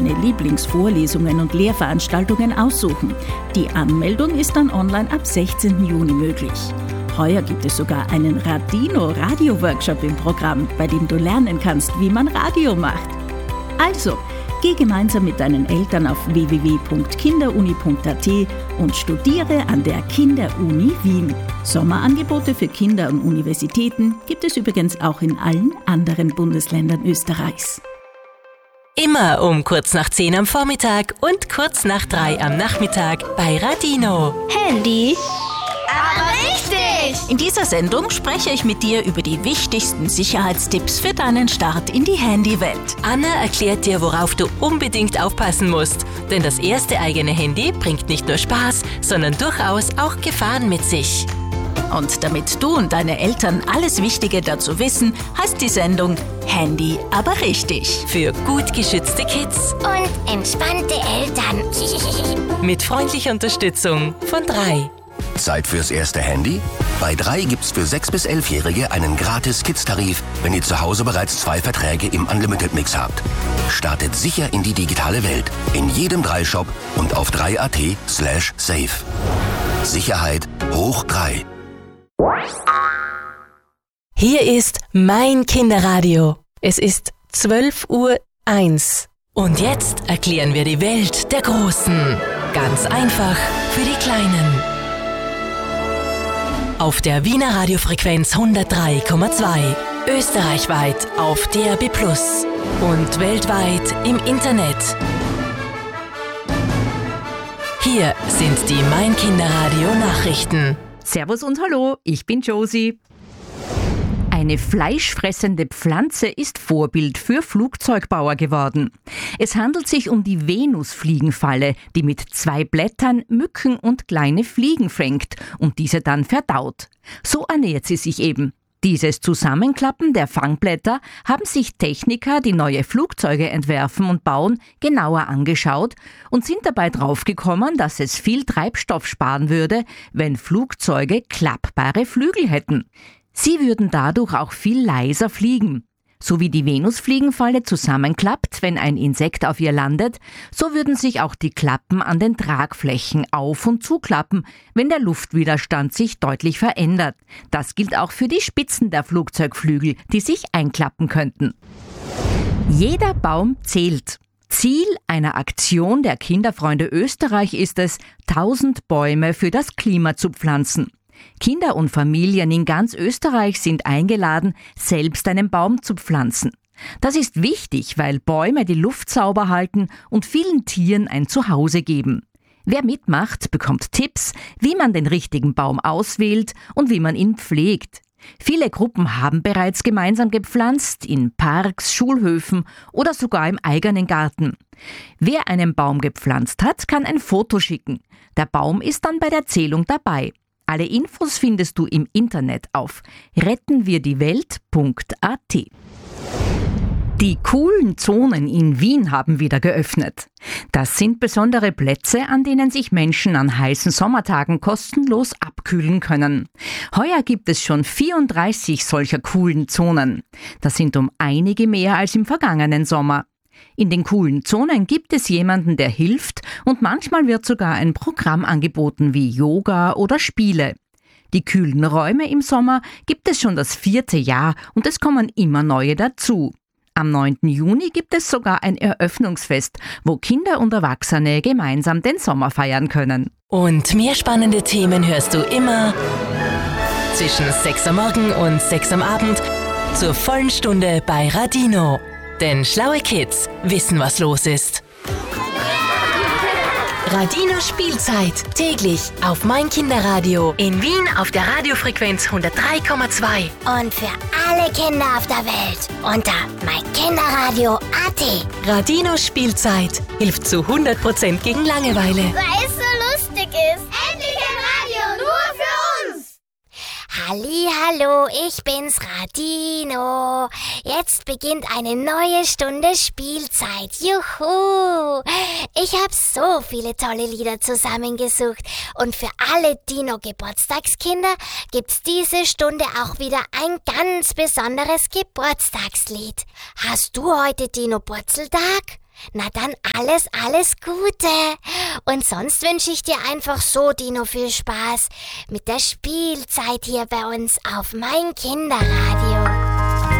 deine Lieblingsvorlesungen und Lehrveranstaltungen aussuchen. Die Anmeldung ist dann online ab 16. Juni möglich. Heuer gibt es sogar einen Radino-Radio-Workshop im Programm, bei dem du lernen kannst, wie man Radio macht. Also, geh gemeinsam mit deinen Eltern auf www.kinderuni.at und studiere an der Kinderuni Wien. Sommerangebote für Kinder und Universitäten gibt es übrigens auch in allen anderen Bundesländern Österreichs. Immer um kurz nach 10 am Vormittag und kurz nach 3 am Nachmittag bei Radino. Handy. Aber richtig! In dieser Sendung spreche ich mit dir über die wichtigsten Sicherheitstipps für deinen Start in die Handywelt. Anna erklärt dir, worauf du unbedingt aufpassen musst. Denn das erste eigene Handy bringt nicht nur Spaß, sondern durchaus auch Gefahren mit sich. Und damit du und deine Eltern alles Wichtige dazu wissen, heißt die Sendung Handy aber richtig. Für gut geschützte Kids Und entspannte Eltern. mit freundlicher Unterstützung von 3. Zeit fürs erste Handy? Bei 3 gibt's für 6- bis 11-Jährige einen gratis Kids-Tarif, wenn ihr zu Hause bereits 2 Verträge im Unlimited-Mix habt. Startet sicher in die digitale Welt. In jedem 3-Shop und auf 3.at/safe. Sicherheit hoch 3. Hier ist mein Kinderradio. Es ist 12:01 Uhr. Und jetzt erklären wir die Welt der Großen. Ganz einfach für die Kleinen. Auf der Wiener Radiofrequenz 103,2. Österreichweit auf DAB+ und weltweit im Internet. Hier sind die Mein Kinderradio Nachrichten. Servus und hallo, ich bin Josie. Eine fleischfressende Pflanze ist Vorbild für Flugzeugbauer geworden. Es handelt sich um die Venusfliegenfalle, die mit 2 Blättern Mücken und kleine Fliegen fängt und diese dann verdaut. So ernährt sie sich eben. Dieses Zusammenklappen der Fangblätter haben sich Techniker, die neue Flugzeuge entwerfen und bauen, genauer angeschaut und sind dabei draufgekommen, dass es viel Treibstoff sparen würde, wenn Flugzeuge klappbare Flügel hätten. Sie würden dadurch auch viel leiser fliegen. So wie die Venusfliegenfalle zusammenklappt, wenn ein Insekt auf ihr landet, so würden sich auch die Klappen an den Tragflächen auf- und zuklappen, wenn der Luftwiderstand sich deutlich verändert. Das gilt auch für die Spitzen der Flugzeugflügel, die sich einklappen könnten. Jeder Baum zählt. Ziel einer Aktion der Kinderfreunde Österreich ist es, 1000 Bäume für das Klima zu pflanzen. Kinder und Familien in ganz Österreich sind eingeladen, selbst einen Baum zu pflanzen. Das ist wichtig, weil Bäume die Luft sauber halten und vielen Tieren ein Zuhause geben. Wer mitmacht, bekommt Tipps, wie man den richtigen Baum auswählt und wie man ihn pflegt. Viele Gruppen haben bereits gemeinsam gepflanzt, in Parks, Schulhöfen oder sogar im eigenen Garten. Wer einen Baum gepflanzt hat, kann ein Foto schicken. Der Baum ist dann bei der Zählung dabei. Alle Infos findest du im Internet auf rettenwirdiewelt.at. Die coolen Zonen in Wien haben wieder geöffnet. Das sind besondere Plätze, an denen sich Menschen an heißen Sommertagen kostenlos abkühlen können. Heuer gibt es schon 34 solcher coolen Zonen. Das sind um einige mehr als im vergangenen Sommer. In den coolen Zonen gibt es jemanden, der hilft und manchmal wird sogar ein Programm angeboten wie Yoga oder Spiele. Die kühlen Räume im Sommer gibt es schon das 4. Jahr und es kommen immer neue dazu. Am 9. Juni gibt es sogar ein Eröffnungsfest, wo Kinder und Erwachsene gemeinsam den Sommer feiern können. Und mehr spannende Themen hörst du immer zwischen 6 am Morgen und 6 am Abend zur vollen Stunde bei Radino. Denn schlaue Kids wissen, was los ist. Radino Spielzeit. Täglich auf Mein Kinderradio. In Wien auf der Radiofrequenz 103,2. Und für alle Kinder auf der Welt unter meinkinderradio.at. Radino Spielzeit hilft zu 100% gegen Langeweile. Weil es so lustig ist. Endlich ein Radio nur für uns. Hallihallo, ich bin's Radino. Jetzt beginnt eine neue Stunde Spielzeit. Juhu! Ich habe so viele tolle Lieder zusammengesucht. Und für alle Dino-Geburtstagskinder gibt's diese Stunde auch wieder ein ganz besonderes Geburtstagslied. Hast du heute Dino-Burzeltag? Na dann alles Gute. Und sonst wünsche ich dir einfach so, Dino, viel Spaß mit der Spielzeit hier bei uns auf mein Kinderradio.